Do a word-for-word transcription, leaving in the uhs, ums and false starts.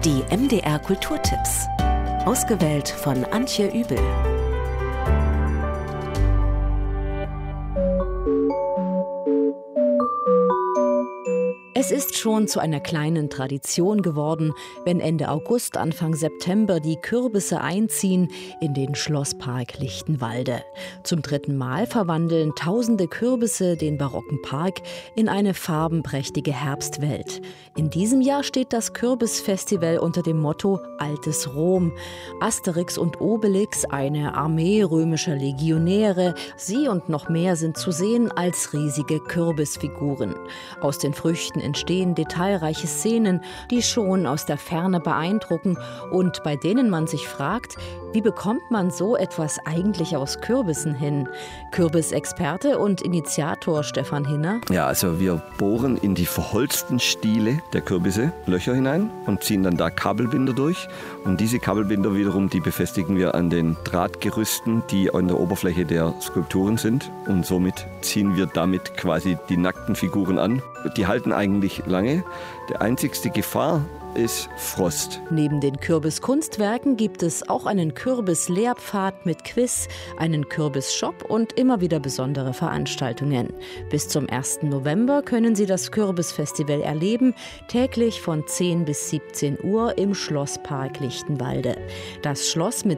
Die M D R Kulturtipps. Ausgewählt von Antje Übel. Es ist schon zu einer kleinen Tradition geworden, wenn Ende August, Anfang September die Kürbisse einziehen in den Schlosspark Lichtenwalde. Zum dritten Mal verwandeln tausende Kürbisse den barocken Park in eine farbenprächtige Herbstwelt. In diesem Jahr steht das Kürbisfestival unter dem Motto Altes Rom. Asterix und Obelix, eine Armee römischer Legionäre, sie und noch mehr sind zu sehen als riesige Kürbisfiguren. Aus den Früchten entstehen detailreiche Szenen, die schon aus der Ferne beeindrucken und bei denen man sich fragt, wie bekommt man so etwas eigentlich aus Kürbissen hin? Kürbisexperte und Initiator Stefan Hinner. Ja, also wir bohren in die verholzten Stiele der Kürbisse Löcher hinein und ziehen dann da Kabelbinder durch. Und diese Kabelbinder wiederum, die befestigen wir an den Drahtgerüsten, die an der Oberfläche der Skulpturen sind. Und somit ziehen wir damit quasi die nackten Figuren an. Die halten eigentlich lange. Die einzigste Gefahr ist Frost. Neben den Kürbiskunstwerken gibt es auch einen Kürbis-Lehrpfad mit Quiz, einen Kürbis-Shop und immer wieder besondere Veranstaltungen. Bis zum ersten November können Sie das Kürbisfestival erleben, täglich von zehn bis siebzehn Uhr im Schlosspark Lichtenwalde. Das Schloss mit